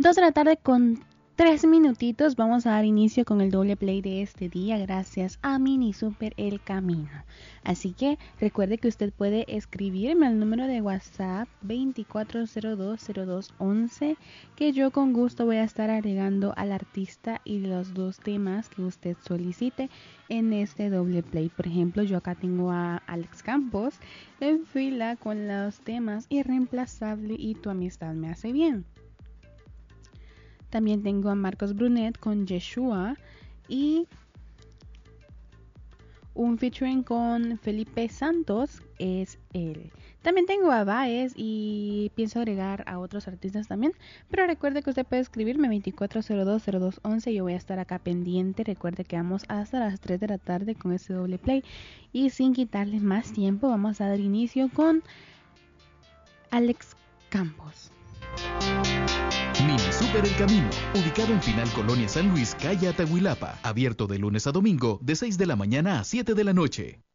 2 de la tarde con 3 minutitos. Vamos a dar inicio con el doble play de este día gracias a Mini Super El Camino. Así que recuerde que usted puede escribirme al número de WhatsApp 24020211, que yo con gusto voy a estar agregando al artista y los 2 temas que usted solicite en este doble play. Por ejemplo, yo acá tengo a Alex Campos en fila con los temas Irreemplazable y Tu amistad me hace bien. También tengo a Marcos Brunet con Yeshua y un featuring con Felipe Santos es él. También tengo a Baez y pienso agregar a otros artistas también. Pero recuerde que usted puede escribirme 24020211. Yo voy a estar acá pendiente. Recuerde que vamos hasta las 3 de la tarde con este doble play. Y sin quitarle más tiempo, vamos a dar inicio con Alex Campos. Mini Super El Camino, ubicado en Final Colonia San Luis, calle Atahuilapa, abierto de lunes a domingo de 6 de la mañana a 7 de la noche.